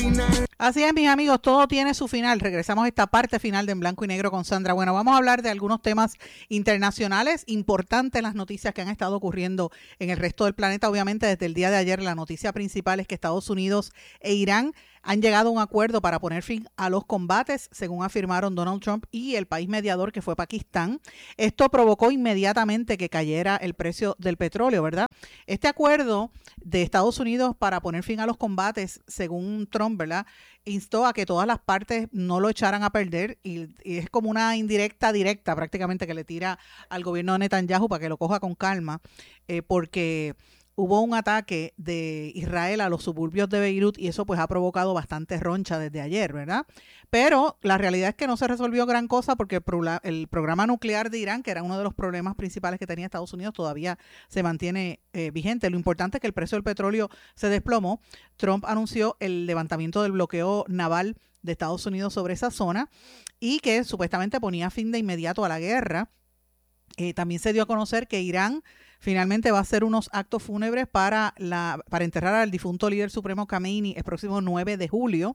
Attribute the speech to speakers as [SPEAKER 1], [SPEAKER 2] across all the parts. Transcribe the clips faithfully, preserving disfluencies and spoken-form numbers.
[SPEAKER 1] final.
[SPEAKER 2] Así es, mis amigos, todo tiene su final. Regresamos a esta parte final de En Blanco y Negro con Sandra. Bueno, vamos a hablar de algunos temas internacionales importantes, las noticias que han estado ocurriendo en el resto del planeta. Obviamente, desde el día de ayer, la noticia principal es que Estados Unidos e Irán han llegado a un acuerdo para poner fin a los combates, según afirmaron Donald Trump y el país mediador, que fue Pakistán. Esto provocó inmediatamente que cayera el precio del petróleo, ¿verdad? Este acuerdo de Estados Unidos para poner fin a los combates, según Trump, ¿verdad?, instó a que todas las partes no lo echaran a perder y, y es como una indirecta directa prácticamente que le tira al gobierno de Netanyahu para que lo coja con calma, eh, porque hubo un ataque de Israel a los suburbios de Beirut y eso pues ha provocado bastante roncha desde ayer, ¿verdad? Pero la realidad es que no se resolvió gran cosa porque el, pro- el programa nuclear de Irán, que era uno de los problemas principales que tenía Estados Unidos, todavía se mantiene eh, vigente. Lo importante es que el precio del petróleo se desplomó. Trump anunció el levantamiento del bloqueo naval de Estados Unidos sobre esa zona y que supuestamente ponía fin de inmediato a la guerra. Eh, también se dio a conocer que Irán finalmente va a hacer unos actos fúnebres para, la, para enterrar al difunto líder supremo Khamenei el próximo nueve de julio.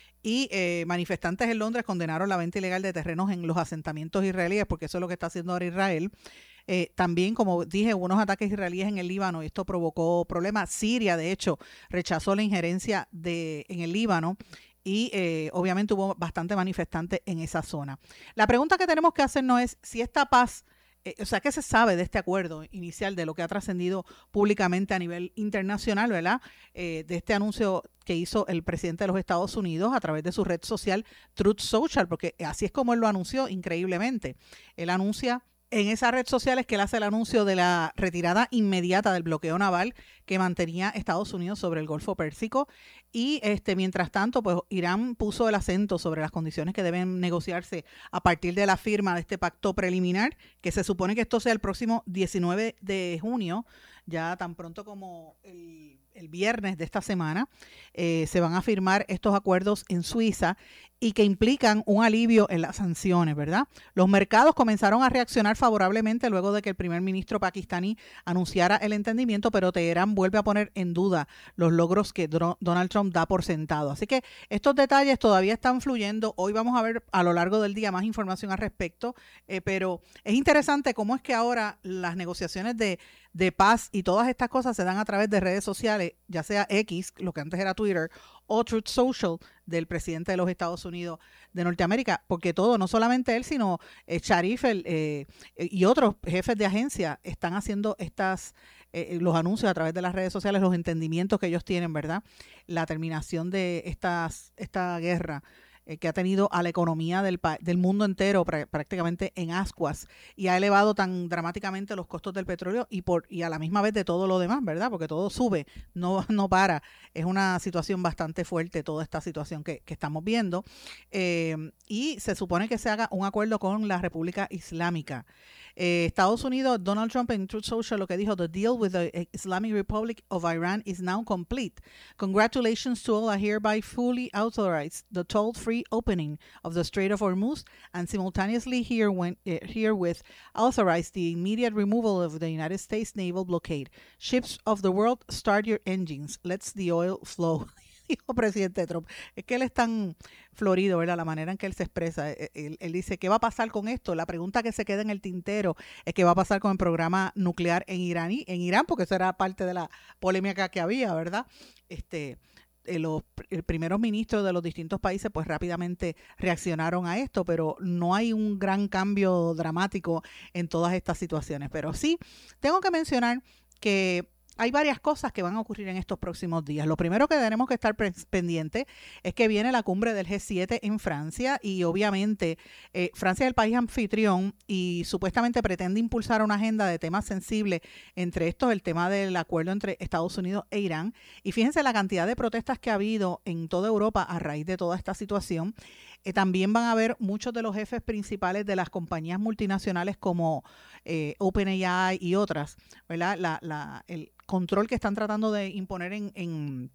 [SPEAKER 2] Y eh, manifestantes en Londres condenaron la venta ilegal de terrenos en los asentamientos israelíes, porque eso es lo que está haciendo ahora Israel. Eh, también, como dije, hubo unos ataques israelíes en el Líbano y esto provocó problemas. Siria, de hecho, rechazó la injerencia de, en el Líbano. Y eh, obviamente hubo bastante manifestantes en esa zona. La pregunta que tenemos que hacernos es si esta paz, eh, o sea, ¿qué se sabe de este acuerdo inicial, de lo que ha trascendido públicamente a nivel internacional, ¿verdad? Eh, de este anuncio que hizo el presidente de los Estados Unidos a través de su red social Truth Social, porque así es como él lo anunció increíblemente. Él anuncia en esa red social es que él hace el anuncio de la retirada inmediata del bloqueo naval que mantenía Estados Unidos sobre el Golfo Pérsico y este mientras tanto pues Irán puso el acento sobre las condiciones que deben negociarse a partir de la firma de este pacto preliminar, que se supone que esto sea el próximo diecinueve de junio, ya tan pronto como el, el viernes de esta semana, eh, se van a firmar estos acuerdos en Suiza y que implican un alivio en las sanciones, ¿verdad? Los mercados comenzaron a reaccionar favorablemente luego de que el primer ministro pakistaní anunciara el entendimiento, pero Teherán vuelve a poner en duda los logros que Donald Trump da por sentado. Así que estos detalles todavía están fluyendo. Hoy vamos a ver a lo largo del día más información al respecto, eh, pero es interesante cómo es que ahora las negociaciones de, de paz y todas estas cosas se dan a través de redes sociales, ya sea X, lo que antes era Twitter, o Truth Social del presidente de los Estados Unidos de Norteamérica, porque todo, no solamente él, sino eh, Sharif el, eh, y otros jefes de agencia están haciendo estas eh, los anuncios a través de las redes sociales, los entendimientos que ellos tienen, ¿verdad? La terminación de estas, esta guerra eh, que ha tenido a la economía del, del mundo entero pr prácticamente en ascuas y ha elevado tan dramáticamente los costos del petróleo y, por, y a la misma vez de todo lo demás, ¿verdad? Porque todo sube, no, no para. Es una situación bastante fuerte toda esta situación que, que estamos viendo. Eh, y se supone que se haga un acuerdo con la República Islámica. Eh, Estados Unidos, Donald Trump en Truth Social lo que dijo, the deal with the Islamic Republic of Iran is now complete. Congratulations to all. I hereby fully authorize the toll-free opening of the Strait of Hormuz and simultaneously here when, uh, herewith authorize the immediate removal of the United States naval blockade. Ships of the world, start your engines. Let's the oil flow. Dijo presidente Trump. Es que él es tan florido, ¿verdad? La manera en que él se expresa. Él, él dice, ¿qué va a pasar con esto? La pregunta que se queda en el tintero es qué va a pasar con el programa nuclear en Irán, en Irán, porque eso era parte de la polémica que había, ¿verdad? Este, eh, los eh, primeros ministros de los distintos países pues rápidamente reaccionaron a esto, pero no hay un gran cambio dramático en todas estas situaciones. Pero sí, tengo que mencionar que hay varias cosas que van a ocurrir en estos próximos días. Lo primero que tenemos que estar pendiente es que viene la cumbre del G siete en Francia y obviamente eh, Francia es el país anfitrión y supuestamente pretende impulsar una agenda de temas sensibles, entre estos el tema del acuerdo entre Estados Unidos e Irán. Y fíjense la cantidad de protestas que ha habido en toda Europa a raíz de toda esta situación. Eh, también van a haber muchos de los jefes principales de las compañías multinacionales como eh, OpenAI y otras, ¿verdad? La, la, el control que están tratando de imponer en, en,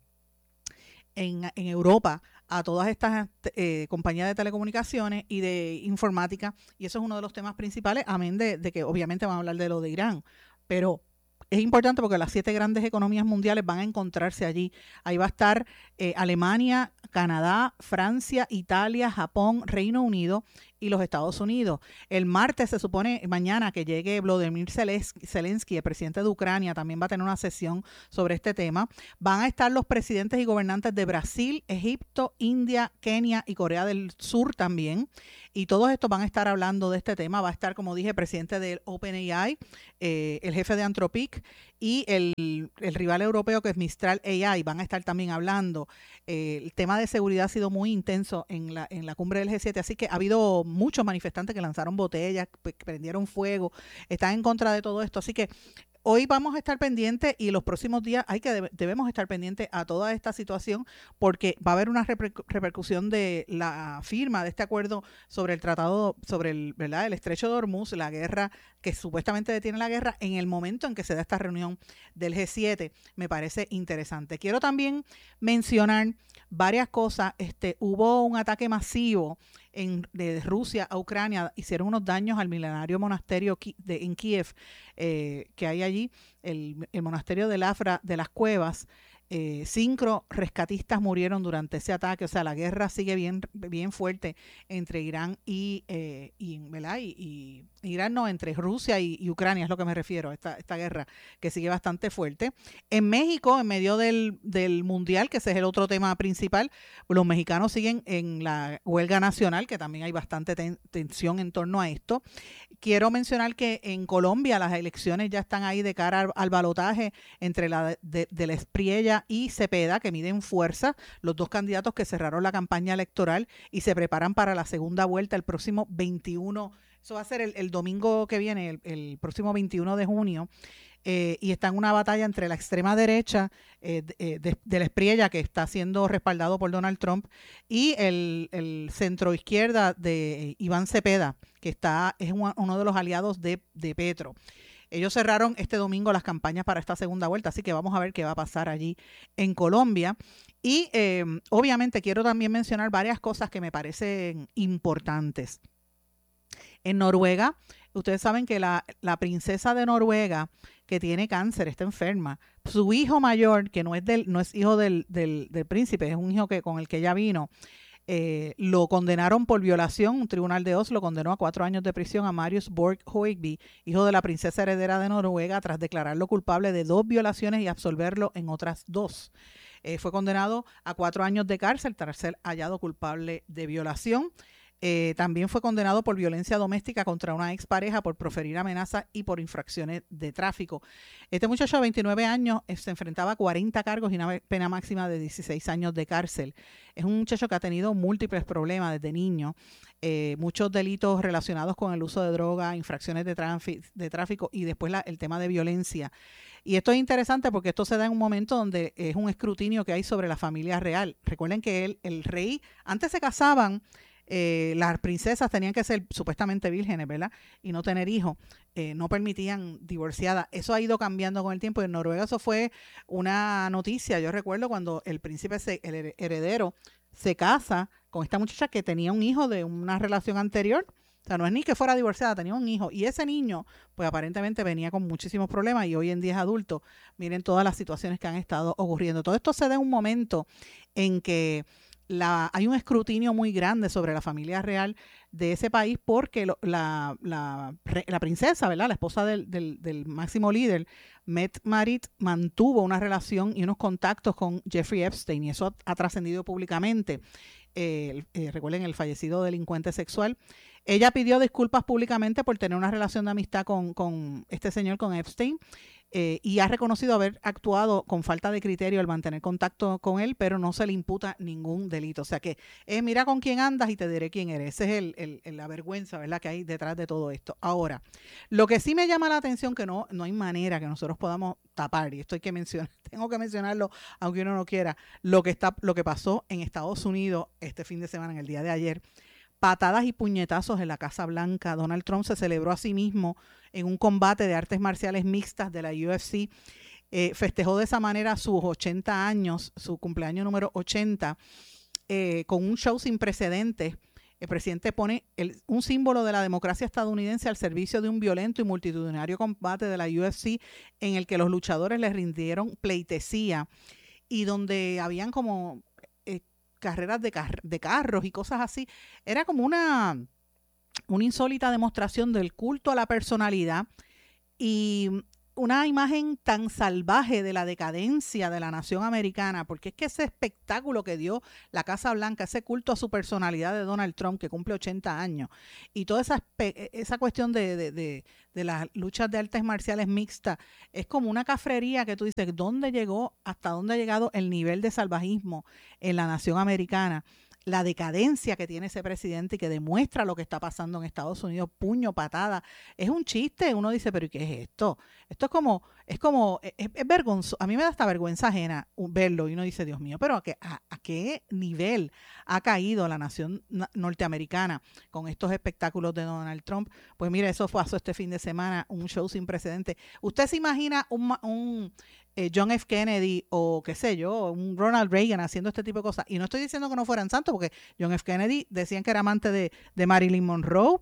[SPEAKER 2] en, en Europa a todas estas eh, compañías de telecomunicaciones y de informática, y eso es uno de los temas principales, amén de, de que obviamente van a hablar de lo de Irán, pero es importante porque las siete grandes economías mundiales van a encontrarse allí. Ahí va a estar eh, Alemania Canadá, Francia, Italia, Japón, Reino Unido y los Estados Unidos. El martes se supone, mañana, que llegue Volodymyr Zelensky, el presidente de Ucrania, también va a tener una sesión sobre este tema. Van a estar los presidentes y gobernantes de Brasil, Egipto, India, Kenia y Corea del Sur también. Y todos estos van a estar hablando de este tema. Va a estar, como dije, el presidente del OpenAI, eh, el jefe de Anthropic y el, el rival europeo que es Mistral A I. Van a estar también hablando. Eh, el tema de seguridad ha sido muy intenso en la, en la cumbre del G siete, así que ha habido muchos manifestantes que lanzaron botellas, que prendieron fuego, están en contra de todo esto. Así que hoy vamos a estar pendientes y los próximos días hay que deb- debemos estar pendientes a toda esta situación porque va a haber una reper- repercusión de la firma de este acuerdo sobre el tratado, sobre el, ¿verdad? El estrecho de Hormuz, la guerra que supuestamente detiene la guerra en el momento en que se da esta reunión del G siete. Me parece interesante. Quiero también mencionar varias cosas. Este, hubo un ataque masivo en, de Rusia a Ucrania, hicieron unos daños al milenario monasterio Ki- de, en Kiev, eh, que hay allí, el, el monasterio de Lafra de las Cuevas. Eh, cinco rescatistas murieron durante ese ataque. O sea, la guerra sigue bien, bien fuerte entre Irán y, eh, y, ¿verdad? y, y Irán no, entre Rusia y, y Ucrania, es lo que me refiero, esta, esta guerra que sigue bastante fuerte. En México, en medio del, del Mundial, que ese es el otro tema principal, los mexicanos siguen en la huelga nacional, que también hay bastante ten, tensión en torno a esto. Quiero mencionar que en Colombia las elecciones ya están ahí de cara al, al balotaje entre la de, de, de la Espriella y Cepeda, que miden fuerza, los dos candidatos que cerraron la campaña electoral y se preparan para la segunda vuelta el próximo veintiuno. Eso va a ser el, el domingo que viene, el, el próximo veintiuno de junio. Eh, y está en una batalla entre la extrema derecha eh, de, de, de la Espriella, que está siendo respaldado por Donald Trump, y el, el centro izquierda de Iván Cepeda, que está, es un, uno de los aliados de, de Petro. Ellos cerraron este domingo las campañas para esta segunda vuelta, así que vamos a ver qué va a pasar allí en Colombia. Y eh, obviamente quiero también mencionar varias cosas que me parecen importantes. En Noruega, ustedes saben que la, la princesa de Noruega, que tiene cáncer, está enferma, su hijo mayor, que no es, del, no es hijo del, del, del príncipe, es un hijo que, con el que ella vino, Eh, lo condenaron por violación. Un tribunal de Oslo condenó a cuatro años de prisión a Marius Borg Hoigby, hijo de la princesa heredera de Noruega, tras declararlo culpable de dos violaciones y absolverlo en otras dos. Eh, fue condenado a cuatro años de cárcel tras ser hallado culpable de violación. Eh, también fue condenado por violencia doméstica contra una expareja, por proferir amenazas y por infracciones de tráfico. Este muchacho de veintinueve años eh, se enfrentaba a cuarenta cargos y una pena máxima de dieciséis años de cárcel. Es un muchacho que ha tenido múltiples problemas desde niño, eh, muchos delitos relacionados con el uso de droga, infracciones de, de tráfico y después la, el tema de violencia. Y esto es interesante porque esto se da en un momento donde es un escrutinio que hay sobre la familia real. Recuerden que él, el rey, antes se casaban, Eh, las princesas tenían que ser supuestamente vírgenes, ¿verdad? Y no tener hijos, eh, no permitían divorciadas. Eso ha ido cambiando con el tiempo. En Noruega eso fue una noticia. Yo recuerdo cuando el príncipe, se, el heredero, se casa con esta muchacha que tenía un hijo de una relación anterior. O sea, no es ni que fuera divorciada, tenía un hijo. Y ese niño, pues aparentemente venía con muchísimos problemas y hoy en día es adulto. Miren todas las situaciones que han estado ocurriendo. Todo esto se da en un momento en que La, hay un escrutinio muy grande sobre la familia real de ese país porque lo, la, la, la princesa, ¿verdad? La esposa del, del, del máximo líder, Mette Marit, mantuvo una relación y unos contactos con Jeffrey Epstein y eso ha, ha trascendido públicamente. Eh, eh, recuerden el fallecido delincuente sexual. Ella pidió disculpas públicamente por tener una relación de amistad con, con este señor, con Epstein. Eh, y ha reconocido haber actuado con falta de criterio al mantener contacto con él, pero no se le imputa ningún delito. O sea que eh, mira con quién andas y te diré quién eres. Esa es el, el, el, la vergüenza, ¿verdad?, que hay detrás de todo esto. Ahora, lo que sí me llama la atención, que no, no hay manera que nosotros podamos tapar, y esto hay que mencionar, tengo que mencionarlo aunque uno no quiera, lo que, está, lo que pasó en Estados Unidos este fin de semana, en el día de ayer. Patadas y puñetazos en la Casa Blanca. Donald Trump se celebró a sí mismo en un combate de artes marciales mixtas de la U F C. Eh, festejó de esa manera sus ochenta años, su cumpleaños número ochenta, eh, con un show sin precedentes. El presidente pone el, un símbolo de la democracia estadounidense al servicio de un violento y multitudinario combate de la U F C en el que los luchadores les rindieron pleitesía y donde habían como... carreras de, car- de carros y cosas así. Era como una, una insólita demostración del culto a la personalidad y una imagen tan salvaje de la decadencia de la nación americana, porque es que ese espectáculo que dio la Casa Blanca, ese culto a su personalidad de Donald Trump, que cumple ochenta años, y toda esa, esa cuestión de, de, de, de las luchas de artes marciales mixtas, es como una cafrería que tú dices, ¿dónde llegó, hasta dónde ha llegado el nivel de salvajismo en la nación americana? La decadencia que tiene ese presidente y que demuestra lo que está pasando en Estados Unidos, puño, patada, es un chiste. Uno dice, pero ¿y qué es esto? Esto es como, es como, es, es vergonzoso. A mí me da hasta vergüenza ajena verlo y uno dice, Dios mío, pero ¿a qué, a, a qué nivel ha caído la nación norteamericana con estos espectáculos de Donald Trump? Pues mira, eso pasó este fin de semana, un show sin precedentes. ¿Usted se imagina un, un eh, John F. Kennedy o qué sé yo, un Ronald Reagan haciendo este tipo de cosas? Y no estoy diciendo que no fueran santos, porque John F. Kennedy decían que era amante de, de Marilyn Monroe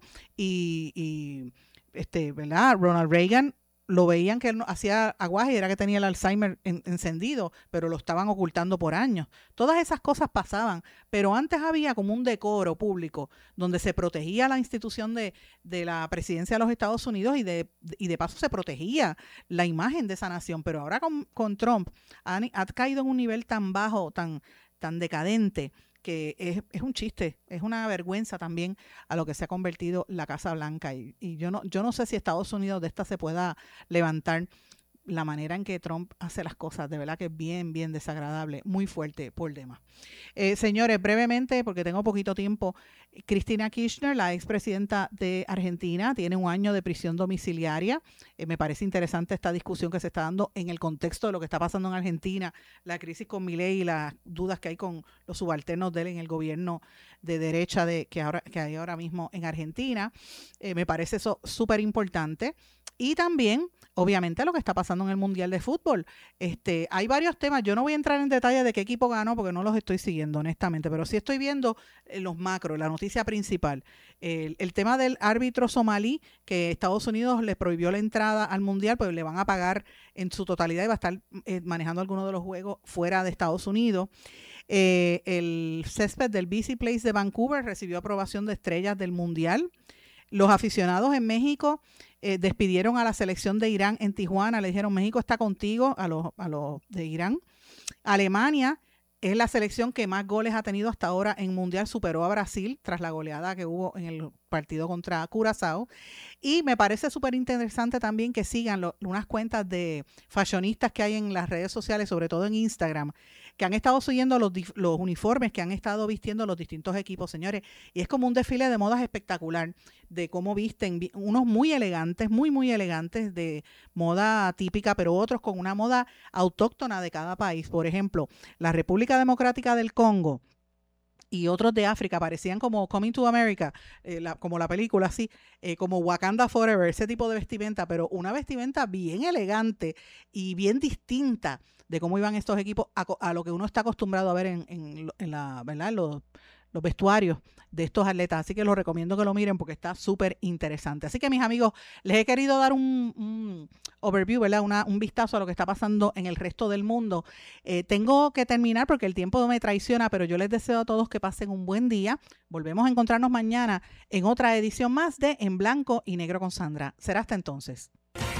[SPEAKER 2] y, y este, ¿verdad? Ronald Reagan lo veían que él hacía aguaje y era que tenía el Alzheimer en, encendido, pero lo estaban ocultando por años. Todas esas cosas pasaban, pero antes había como un decoro público donde se protegía la institución de, de la presidencia de los Estados Unidos y de, y de paso se protegía la imagen de esa nación. Pero ahora con, con Trump han, ha caído en un nivel tan bajo, tan, tan decadente, que es, es un chiste, es una vergüenza también a lo que se ha convertido la Casa Blanca. Y, y yo no yo no sé si Estados Unidos de esta se pueda levantar. La manera en que Trump hace las cosas, de verdad que es bien, bien desagradable, muy fuerte por demás. Eh, señores, brevemente, porque tengo poquito tiempo, Cristina Kirchner, la expresidenta de Argentina, tiene un año de prisión domiciliaria. Eh, me parece interesante esta discusión que se está dando en el contexto de lo que está pasando en Argentina, la crisis con Milei y las dudas que hay con los subalternos de él en el gobierno de derecha de, que, ahora, que hay ahora mismo en Argentina. Eh, me parece eso súper importante. Y también, obviamente, lo que está pasando en el Mundial de Fútbol. Este, hay varios temas. Yo no voy a entrar en detalle de qué equipo ganó porque no los estoy siguiendo, honestamente, pero sí estoy viendo eh, los macros, la noticia principal. El, el tema del árbitro somalí, que Estados Unidos le prohibió la entrada al Mundial, pues le van a pagar en su totalidad y va a estar eh, manejando algunos de los juegos fuera de Estados Unidos. Eh, el césped del B C Place de Vancouver recibió aprobación de estrellas del Mundial. Los aficionados en México eh, despidieron a la selección de Irán en Tijuana. Le dijeron, México está contigo, a los, a los de Irán. Alemania es la selección que más goles ha tenido hasta ahora en Mundial. Superó a Brasil tras la goleada que hubo en el partido contra Curazao. Y me parece súper interesante también que sigan lo, unas cuentas de fashionistas que hay en las redes sociales, sobre todo en Instagram, que han estado siguiendo los, los uniformes que han estado vistiendo los distintos equipos, señores. Y es como un desfile de modas espectacular, de cómo visten, unos muy elegantes, muy, muy elegantes, de moda típica, pero otros con una moda autóctona de cada país. Por ejemplo, la República Democrática del Congo y otros de África parecían como Coming to America, eh, la, como la película así, eh, como Wakanda Forever, ese tipo de vestimenta, pero una vestimenta bien elegante y bien distinta de cómo iban estos equipos a, a lo que uno está acostumbrado a ver en, en, en la, ¿verdad? Los, los vestuarios de estos atletas. Así que los recomiendo que lo miren porque está súper interesante. Así que mis amigos, les he querido dar un, un overview, ¿verdad? Una, un vistazo a lo que está pasando en el resto del mundo. Eh, tengo que terminar porque el tiempo me traiciona, pero yo les deseo a todos que pasen un buen día. Volvemos a encontrarnos mañana en otra edición más de En Blanco y Negro con Sandra. Será hasta entonces.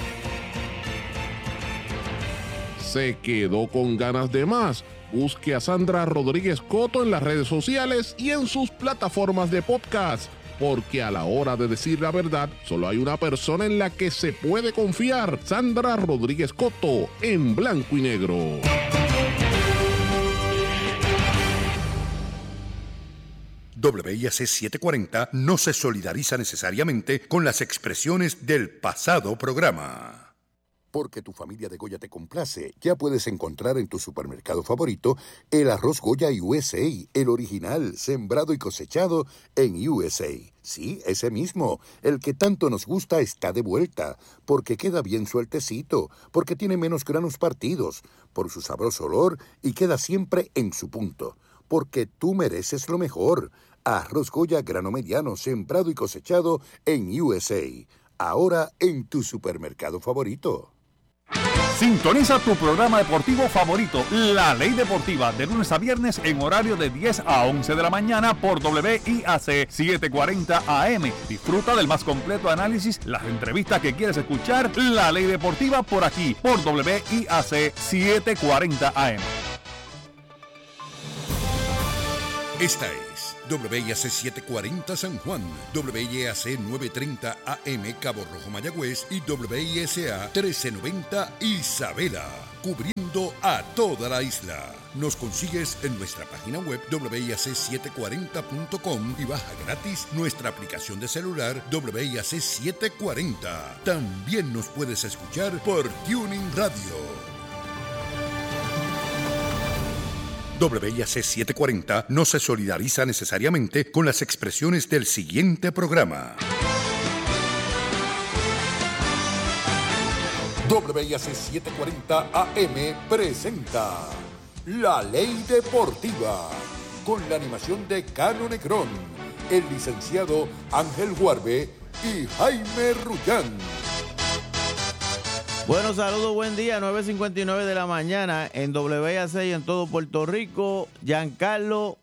[SPEAKER 1] ¿Se quedó con ganas de más? Busque a Sandra Rodríguez Coto en las redes sociales y en sus plataformas de podcast, porque a la hora de decir la verdad, solo hay una persona en la que se puede confiar. Sandra Rodríguez Coto, en Blanco y Negro.
[SPEAKER 3] W I A C setecientos cuarenta no se solidariza necesariamente con las expresiones del pasado programa. Porque tu familia de Goya te complace, ya puedes encontrar en tu supermercado favorito el arroz Goya U S A, el original, sembrado y cosechado en U S A. Sí, ese mismo, el que tanto nos gusta está de vuelta, porque queda bien sueltecito, porque tiene menos granos partidos, por su sabroso olor y queda siempre en su punto. Porque tú mereces lo mejor. Arroz Goya grano mediano, sembrado y cosechado en U S A. Ahora en tu supermercado favorito.
[SPEAKER 4] Sintoniza tu programa deportivo favorito, La Ley Deportiva, de lunes a viernes en horario de diez a once de la mañana por W I A C setecientos cuarenta A M. Disfruta del más completo análisis, las entrevistas que quieres escuchar. La Ley Deportiva por aquí, por W I A C setecientos cuarenta A M.
[SPEAKER 3] Esta es W I A C setecientos cuarenta San Juan, W I A C novecientos treinta A M Cabo Rojo Mayagüez y W I S A trece noventa Isabela, cubriendo a toda la isla. Nos consigues en nuestra página web W I A C setecientos cuarenta punto com y baja gratis nuestra aplicación de celular W I A C setecientos cuarenta. También nos puedes escuchar por Tuning Radio. W I A C setecientos cuarenta no se solidariza necesariamente con las expresiones del siguiente programa. W I A C setecientos cuarenta A M presenta La Ley Deportiva, con la animación de Cano Negrón, el licenciado Ángel Huarbe y Jaime Rullán.
[SPEAKER 5] Bueno, saludos, buen día, nueve cincuenta y nueve de la mañana en W I A C y en todo Puerto Rico. Giancarlo,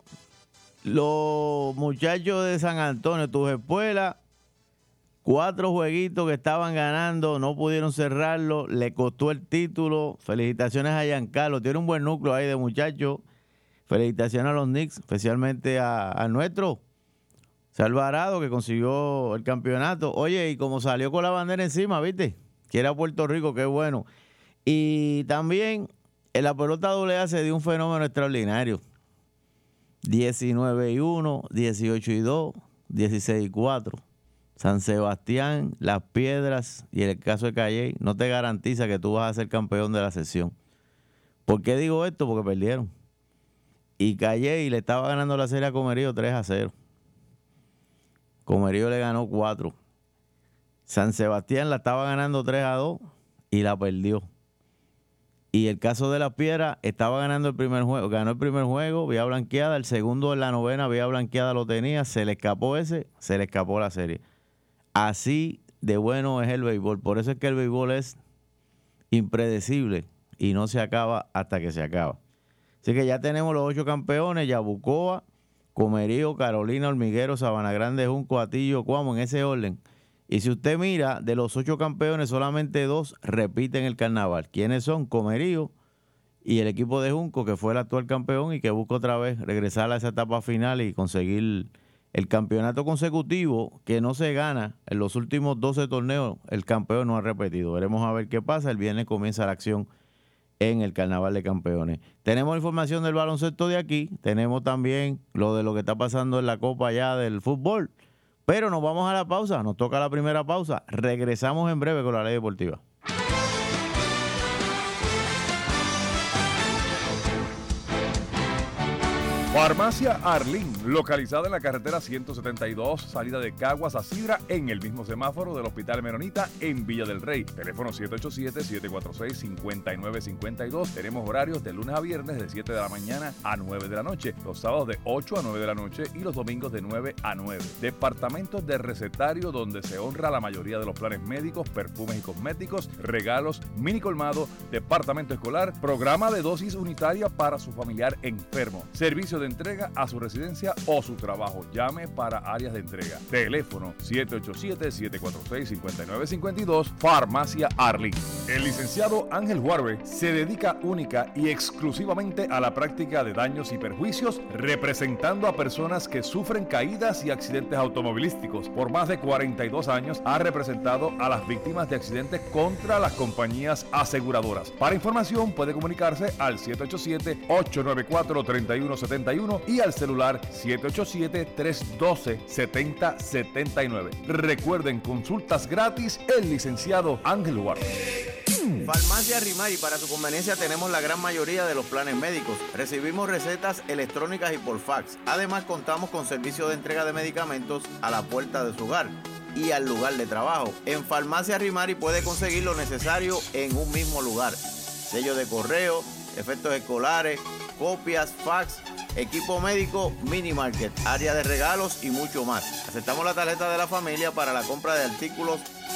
[SPEAKER 5] los muchachos de San Antonio, tus espuelas, cuatro jueguitos que estaban ganando, no pudieron cerrarlo, le costó el título. Felicitaciones a Giancarlo, tiene un buen núcleo ahí de muchachos. Felicitaciones a los Knicks, especialmente a, a nuestro Alvarado, que consiguió el campeonato. Oye, y como salió con la bandera encima, ¿viste? Que era Puerto Rico, qué bueno. Y también en la pelota doble A se dio un fenómeno extraordinario. diecinueve y uno, dieciocho y dos, dieciséis y cuatro. San Sebastián, Las Piedras y el caso de Calle no te garantiza que tú vas a ser campeón de la sesión. ¿Por qué digo esto? Porque perdieron. Y Calle le estaba ganando la serie a Comerío tres a cero. Comerío le ganó cuatro. San Sebastián la estaba ganando tres a dos y la perdió. Y el caso de Las Piedras estaba ganando el primer juego, ganó el primer juego, vía blanqueada, el segundo en la novena, vía blanqueada lo tenía, se le escapó ese, se le escapó la serie. Así de bueno es el béisbol, por eso es que el béisbol es impredecible y no se acaba hasta que se acaba. Así que ya tenemos los ocho campeones, Yabucoa, Comerío, Carolina, Hormiguero, Sabana Grande, Junco, Atillo, Cuamo, en ese orden. Y si usted mira, de los ocho campeones, solamente dos repiten el carnaval. ¿Quiénes son? Comerío y el equipo de Junco, que fue el actual campeón y que busca otra vez regresar a esa etapa final y conseguir el campeonato consecutivo que no se gana. En los últimos doce torneos, el campeón no ha repetido. Veremos a ver qué pasa. El viernes comienza la acción en el Carnaval de Campeones. Tenemos información del baloncesto de aquí. Tenemos también lo de lo que está pasando en la Copa ya del fútbol. Pero nos vamos a la pausa, nos toca la primera pausa. Regresamos en breve con la Ley Deportiva.
[SPEAKER 4] Farmacia Arlín, localizada en la carretera ciento setenta y dos, salida de Caguas a Sidra, en el mismo semáforo del Hospital Menonita en Villa del Rey. Teléfono siete ocho siete, siete cuatro seis, cinco nueve cinco dos. Tenemos horarios de lunes a viernes de siete de la mañana a nueve de la noche, los sábados de ocho a nueve de la noche y los domingos de nueve a nueve. Departamento de recetario, donde se honra la mayoría de los planes médicos, perfumes y cosméticos, regalos, mini colmado, departamento escolar, programa de dosis unitaria para su familiar enfermo, servicio de entrega a su residencia o su trabajo. Llame para áreas de entrega. Teléfono siete ocho siete, siete cuatro seis, cinco nueve cinco dos. Farmacia Arlín. El licenciado Ángel Huarbe se dedica única y exclusivamente a la práctica de daños y perjuicios, representando a personas que sufren caídas y accidentes automovilísticos. Por más de cuarenta y dos años ha representado a las víctimas de accidentes contra las compañías aseguradoras. Para información puede comunicarse al siete ocho siete, ocho nueve cuatro, tres uno siete uno y al celular siete ocho siete, tres uno dos, siete cero siete nueve. Recuerden, consultas gratis, el licenciado Ángel Huarbe.
[SPEAKER 5] Farmacia Rimari, para su conveniencia tenemos la gran mayoría de los planes médicos. Recibimos recetas electrónicas y por fax. Además contamos con servicio de entrega de medicamentos a la puerta de su hogar y al lugar de trabajo. En Farmacia Rimari puede conseguir lo necesario en un mismo lugar. Sello de correo, efectos escolares, copias, fax, equipo médico, mini market, área de regalos y mucho más. Aceptamos la tarjeta de la familia para la compra de artículos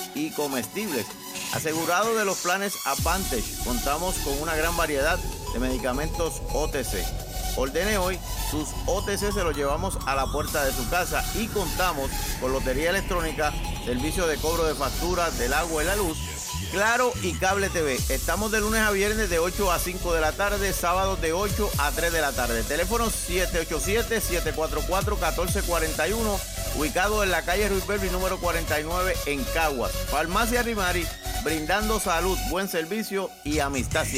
[SPEAKER 5] y comestibles. Asegurado de los planes Advantage, contamos con una gran variedad de medicamentos O T C. Ordene hoy, sus O T C se los llevamos a la puerta de su casa y contamos con lotería electrónica, servicio de cobro de facturas del agua y la luz, Claro y Cable T V. Estamos de lunes a viernes de ocho a cinco de la tarde, sábados de ocho a tres de la tarde. Teléfono siete ocho siete, siete cuatro cuatro, uno cuatro cuatro uno, ubicado en la calle Ruiz Belvi número cuarenta y nueve en Caguas. Farmacia Rimari, brindando salud, buen servicio y amistad siempre.